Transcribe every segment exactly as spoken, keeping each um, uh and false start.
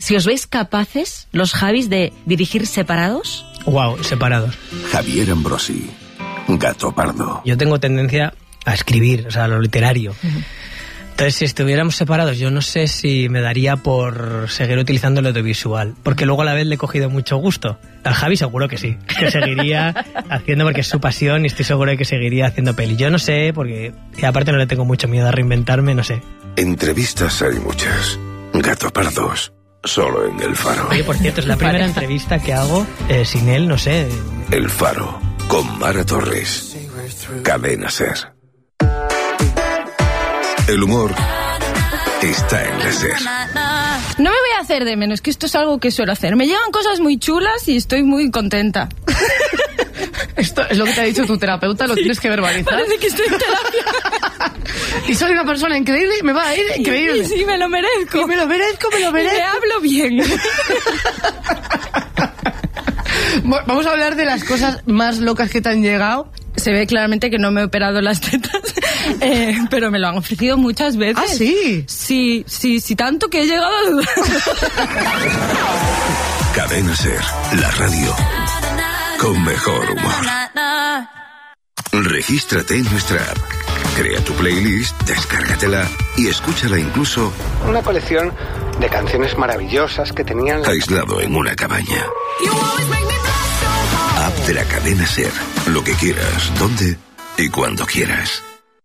si os veis capaces, los Javis, de dirigir separados. Wow, separados. Javier Ambrosi, Gato Pardo. Yo tengo tendencia a escribir, o sea, a lo literario. Uh-huh. Entonces, si estuviéramos separados, yo no sé si me daría por seguir utilizando el audiovisual, porque luego a la vez le he cogido mucho gusto. Al Javi seguro que sí, que seguiría haciendo, porque es su pasión, y estoy seguro de que seguiría haciendo peli. Yo no sé, porque y aparte no le tengo mucho miedo a reinventarme, no sé. Entrevistas hay muchas. Gato Pardos, solo en El Faro. Oye, por cierto, es la primera entrevista que hago eh, sin él, no sé. El Faro, con Mara Torres. Cadena Ser. El humor está en la Ser. No me voy a hacer de menos, que esto es algo que suelo hacer. Me llegan cosas muy chulas y estoy muy contenta. Esto es lo que te ha dicho tu terapeuta, lo sí, tienes que verbalizar. Parece que estoy en terapia. Y soy una persona increíble y me va a ir increíble. Sí, me lo merezco. Y me lo merezco, me lo merezco. Y me hablo bien. Vamos a hablar de las cosas más locas que te han llegado. Se ve claramente que no me he operado las tetas, eh, pero me lo han ofrecido muchas veces. ¿Ah, sí? Sí, sí, sí, tanto que he llegado a dudar. Cadena Ser, la radio con mejor humor. Regístrate en nuestra app, crea tu playlist, descárgatela y escúchala incluso. Una colección de canciones maravillosas que tenían... aislado en una cabaña. App de la Cadena Ser. Lo que quieras, donde y cuando quieras.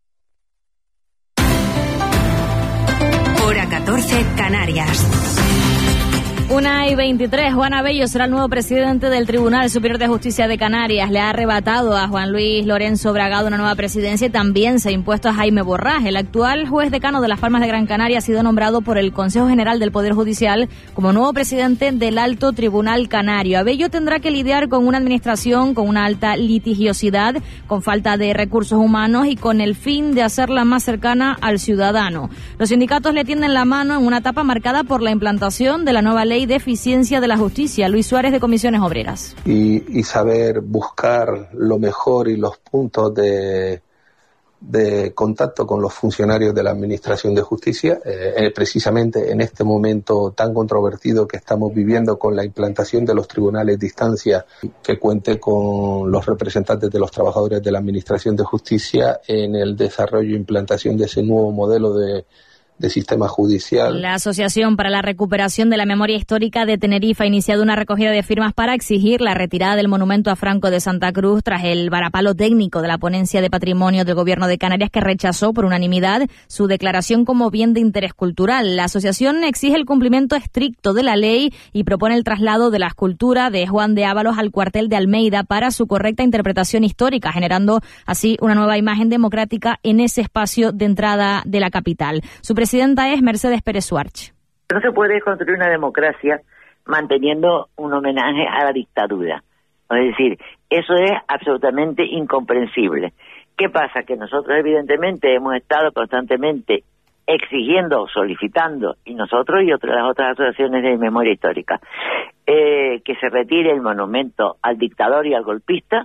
Hora catorce, Canarias. Una y veintitrés, Juan Abello será el nuevo presidente del Tribunal Superior de Justicia de Canarias. Le ha arrebatado a Juan Luis Lorenzo Bragado una nueva presidencia y también se ha impuesto a Jaime Borrás. El actual juez decano de Las Palmas de Gran Canaria ha sido nombrado por el Consejo General del Poder Judicial como nuevo presidente del Alto Tribunal Canario. Abello tendrá que lidiar con una administración con una alta litigiosidad, con falta de recursos humanos y con el fin de hacerla más cercana al ciudadano. Los sindicatos le tienden la mano en una etapa marcada por la implantación de la nueva ley de eficiencia de la justicia. Luis Suárez, de Comisiones Obreras. Y, y saber buscar lo mejor y los puntos de, de contacto con los funcionarios de la Administración de Justicia, eh, precisamente en este momento tan controvertido que estamos viviendo con la implantación de los tribunales de instancia, que cuente con los representantes de los trabajadores de la Administración de Justicia en el desarrollo e implantación de ese nuevo modelo de de sistema judicial. La Asociación para la Recuperación de la Memoria Histórica de Tenerife ha iniciado una recogida de firmas para exigir la retirada del monumento a Franco de Santa Cruz tras el varapalo técnico de la Ponencia de Patrimonio del Gobierno de Canarias, que rechazó por unanimidad su declaración como bien de interés cultural. La asociación exige el cumplimiento estricto de la ley y propone el traslado de la escultura de Juan de Ábalos al cuartel de Almeida para su correcta interpretación histórica, generando así una nueva imagen democrática en ese espacio de entrada de la capital. Su presidenta es Mercedes Pérez Suarch. No se puede construir una democracia manteniendo un homenaje a la dictadura. Es decir, eso es absolutamente incomprensible. ¿Qué pasa? Que nosotros evidentemente hemos estado constantemente exigiendo, solicitando, y nosotros y otras, las otras asociaciones de memoria histórica, eh, que se retire el monumento al dictador y al golpista,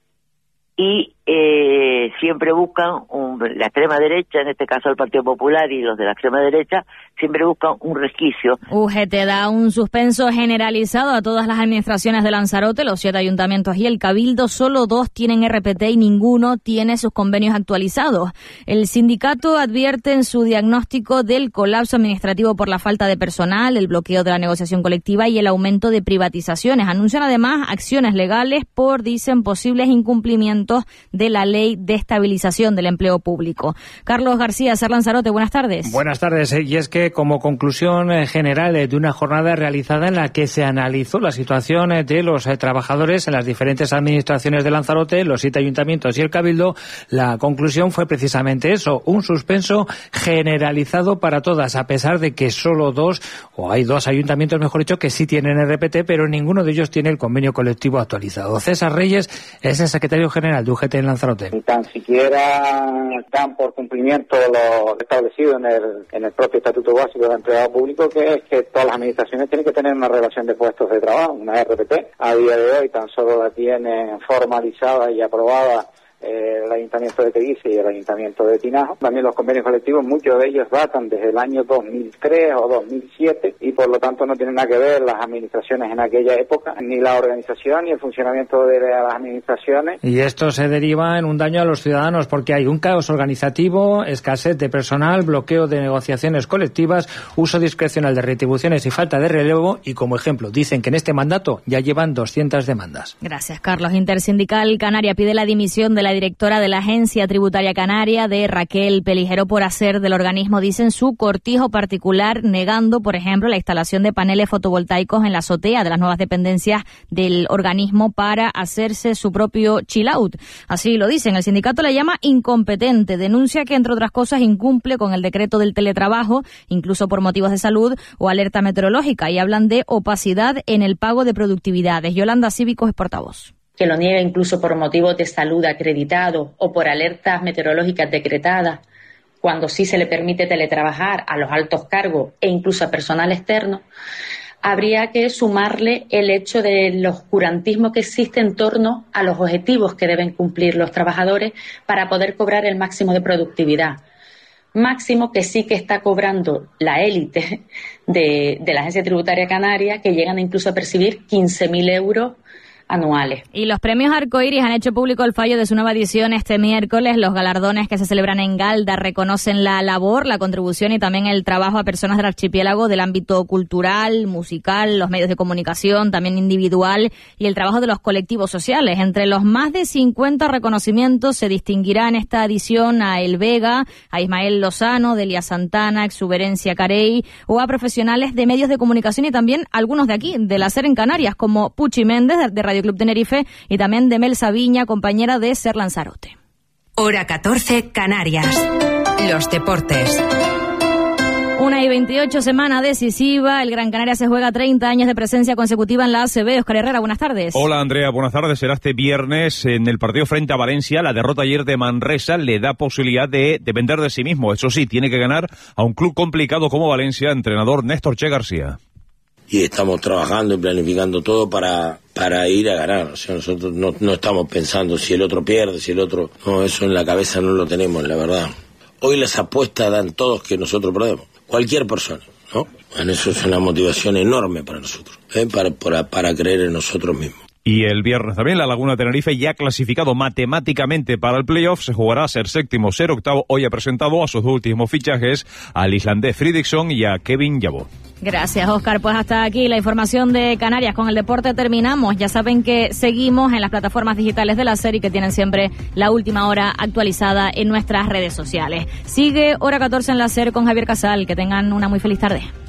y eh, siempre buscan, un, la extrema derecha, en este caso el Partido Popular y los de la extrema derecha, siempre buscan un resquicio. U G T da un suspenso generalizado a todas las administraciones de Lanzarote, los siete ayuntamientos y el Cabildo. Solo dos tienen R P T y ninguno tiene sus convenios actualizados. El sindicato advierte en su diagnóstico del colapso administrativo por la falta de personal, el bloqueo de la negociación colectiva y el aumento de privatizaciones. Anuncian además acciones legales por, dicen, posibles incumplimientos de la Ley de Estabilización del Empleo Público. Carlos García, Ser Lanzarote, buenas tardes. Buenas tardes, y es que como conclusión general de una jornada realizada en la que se analizó la situación de los trabajadores en las diferentes administraciones de Lanzarote, los siete ayuntamientos y el Cabildo, la conclusión fue precisamente eso, un suspenso generalizado para todas, a pesar de que solo dos, o hay dos ayuntamientos, mejor dicho, que sí tienen R P T, pero ninguno de ellos tiene el convenio colectivo actualizado. César Reyes es el secretario general de U G T en Lanzarote. Ni tan siquiera dan por cumplimiento lo establecido en el, en el propio Estatuto Básico del Empleado Público, que es que todas las administraciones tienen que tener una relación de puestos de trabajo, una R P T. A día de hoy tan solo la tienen formalizada y aprobada eh, el Ayuntamiento de Teguise y el Ayuntamiento de Tinajo. También los convenios colectivos, muchos de ellos datan desde el año dos mil tres o dos mil siete y por lo tanto no tienen nada que ver las administraciones en aquella época, ni la organización ni el funcionamiento de las administraciones. Y esto se deriva en un daño a los ciudadanos porque hay un caos organizativo, escasez de personal, bloqueo de negociaciones colectivas, uso discrecional de retribuciones y falta de relevo y, como ejemplo, dicen que en este mandato ya llevan doscientas demandas. Gracias, Carlos. Intersindical Canaria pide la dimisión de la directora de la Agencia Tributaria Canaria, de Raquel Pelijero, por hacer del organismo, dicen, su cortijo particular, negando, por ejemplo, la instalación de paneles fotovoltaicos en la azotea de las nuevas dependencias del organismo para hacerse su propio chill out. Así lo dicen. El sindicato la llama incompetente. Denuncia que, entre otras cosas, incumple con el decreto del teletrabajo, incluso por motivos de salud o alerta meteorológica, y hablan de opacidad en el pago de productividades. Yolanda Cívicos es portavoz. Que lo niega incluso por motivos de salud acreditados o por alertas meteorológicas decretadas, cuando sí se le permite teletrabajar a los altos cargos e incluso a personal externo, habría que sumarle el hecho del oscurantismo que existe en torno a los objetivos que deben cumplir los trabajadores para poder cobrar el máximo de productividad. Máximo que sí que está cobrando la élite de, de la Agencia Tributaria Canaria, que llegan incluso a percibir quince mil euros anuales. Y los premios Arcoiris han hecho público el fallo de su nueva edición este miércoles. Los galardones que se celebran en Galda reconocen la labor, la contribución y también el trabajo a personas del archipiélago del ámbito cultural, musical, los medios de comunicación, también individual, y el trabajo de los colectivos sociales. Entre los más de cincuenta reconocimientos se distinguirá en esta edición a El Vega, a Ismael Lozano, Delia Santana, Exuberencia Carey, o a profesionales de medios de comunicación y también algunos de aquí, del hacer en Canarias, como Puchi Méndez de Radio Club Tenerife y también de Mel Sabiña, compañera de Ser Lanzarote. Hora catorce, Canarias. Los deportes. Una y veintiocho, semana decisiva. El Gran Canaria se juega treinta años de presencia consecutiva en la A C B. Óscar Herrera, buenas tardes. Hola, Andrea, buenas tardes. Será este viernes en el partido frente a Valencia. La derrota ayer de Manresa le da posibilidad de depender de sí mismo. Eso sí, tiene que ganar a un club complicado como Valencia, entrenador Néstor Che García. Y estamos trabajando y planificando todo para para ir a ganar. O sea, nosotros no, no estamos pensando si el otro pierde, si el otro... No, eso en la cabeza no lo tenemos, la verdad. Hoy las apuestas dan todos que nosotros perdemos. Cualquier persona, ¿no? Bueno, eso es una motivación enorme para nosotros, ¿eh? para, para, para creer en nosotros mismos. Y el viernes también la Laguna Tenerife, ya clasificado matemáticamente para el playoff, se jugará a ser séptimo, ser octavo. Hoy ha presentado a sus dos últimos fichajes, al islandés Fridriksson y a Kevin Jabot. Gracias, Óscar. Pues hasta aquí la información de Canarias. Con el deporte terminamos. Ya saben que seguimos en las plataformas digitales de la SER y que tienen siempre la última hora actualizada en nuestras redes sociales. Sigue Hora catorce en la SER con Javier Casal. Que tengan una muy feliz tarde.